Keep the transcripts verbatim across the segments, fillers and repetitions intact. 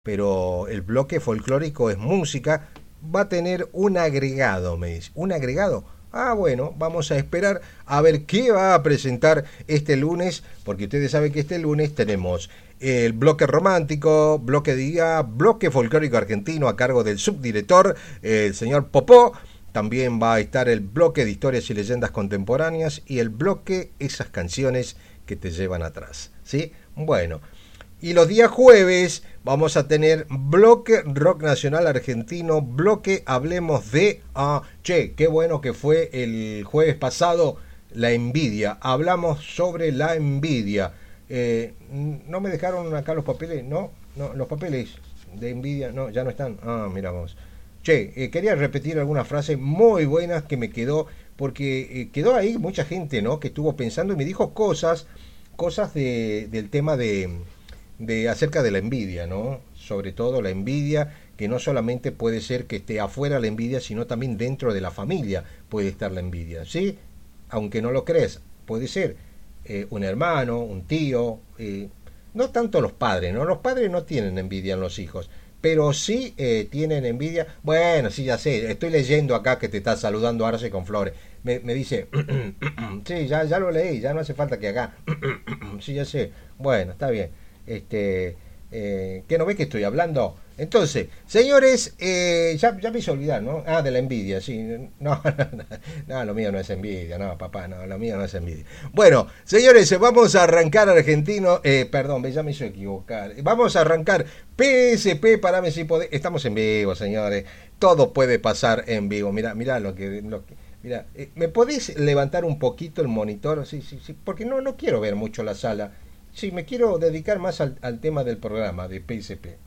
pero el bloque folclórico es música, va a tener un agregado, me dice. ¿Un agregado? Ah, bueno, vamos a esperar a ver qué va a presentar este lunes, porque ustedes saben que este lunes tenemos el bloque romántico, bloque de día, bloque folclórico argentino a cargo del subdirector, el señor Popó. También va a estar el bloque de historias y leyendas contemporáneas y el bloque esas canciones que te llevan atrás, ¿sí? Bueno, y los días jueves vamos a tener bloque rock nacional argentino, bloque hablemos de... Ah, che, qué bueno que fue el jueves pasado la envidia. Hablamos sobre la envidia. Eh, ¿No me dejaron acá los papeles? No, no, los papeles de envidia, no, ya no están. Ah, mira vos. Che, eh, quería repetir algunas frases muy buenas que me quedó, porque eh, quedó ahí mucha gente, ¿no? Que estuvo pensando y me dijo cosas, cosas de, del tema de... de acerca de la envidia, ¿no? Sobre todo la envidia, que no solamente puede ser que esté afuera la envidia, sino también dentro de la familia puede estar la envidia, ¿sí? Aunque no lo crees, puede ser eh, un hermano, un tío, eh, no tanto los padres, ¿no? Los padres no tienen envidia en los hijos, pero sí eh, tienen envidia. Bueno, sí, ya sé, estoy leyendo acá que te está saludando Arce con flores. Me, me dice, sí, ya, ya lo leí, ya no hace falta que haga. Sí, ya sé. Bueno, está bien. Este, eh, ¿qué no ves que estoy hablando? Entonces, señores, eh, ya, ya me hice olvidar, ¿no? Ah, de la envidia, sí. No, no, no, no, lo mío no es envidia, no, papá, no, lo mío no es envidia. Bueno, señores, vamos a arrancar argentino, eh, perdón, ya me hizo equivocar. Vamos a arrancar P S P, parame si podés. Estamos en vivo, señores. Todo puede pasar en vivo. Mira, mira lo que, lo que mira, eh, ¿me podés levantar un poquito el monitor? Sí, sí, sí, porque no, no quiero ver mucho la sala. Sí, me quiero dedicar más al, al tema del programa de P S P.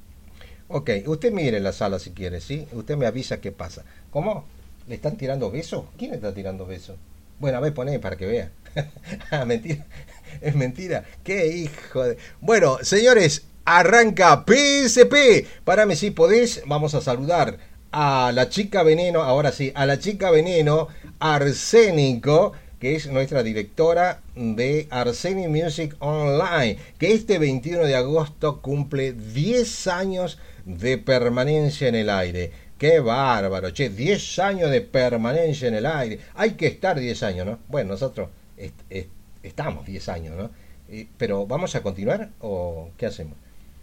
Ok, usted mire la sala si quiere, ¿sí? Usted me avisa qué pasa. ¿Cómo? ¿Le están tirando besos? ¿Quién le está tirando besos? Bueno, a ver, poné para que vea. Ah, mentira. Es mentira. ¡Qué hijo de... Bueno, señores, arranca P S P. Párame si podés. Vamos a saludar a la chica veneno. Ahora sí, a la chica veneno, Arsénico, que es nuestra directora de Arseni Music Online, que este veintiuno de agosto cumple diez años de permanencia en el aire. ¡Qué bárbaro! Che, diez años de permanencia en el aire. Hay que estar diez años, ¿no? Bueno, nosotros est est estamos diez años, ¿no? Eh, pero ¿vamos a continuar o qué hacemos?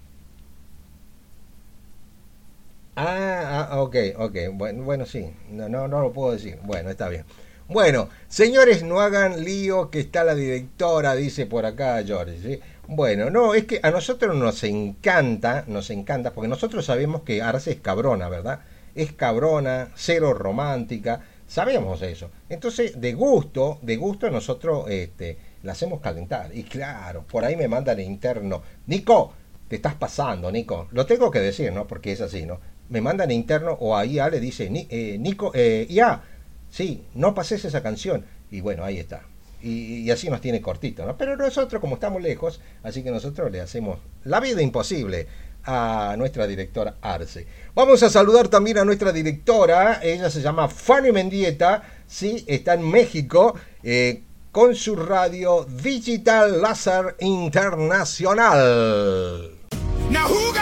Ah, ah, ok, ok. Bueno, bueno, sí. No, no, no lo puedo decir. Bueno, está bien. Bueno, señores, no hagan lío que está la directora, dice por acá George, ¿sí? Bueno, no, es que a nosotros nos encanta, nos encanta, porque nosotros sabemos que Arce es cabrona, ¿verdad? Es cabrona, cero romántica, sabemos eso. Entonces, de gusto, de gusto nosotros este, la hacemos calentar. Y claro, por ahí me mandan interno, Nico, te estás pasando, Nico. Lo tengo que decir, ¿no? Porque es así, ¿no? Me mandan interno o ahí Ale dice, Ni, eh, Nico, eh, ya. Sí, no pases esa canción. Y bueno, ahí está. Y, y así nos tiene cortito, ¿no? Pero nosotros, como estamos lejos, así que nosotros le hacemos la vida imposible a nuestra directora Arce. Vamos a saludar también a nuestra directora. Ella se llama Fanny Mendieta. Sí, está en México. Eh, con su radio Digital Láser Internacional. Now who got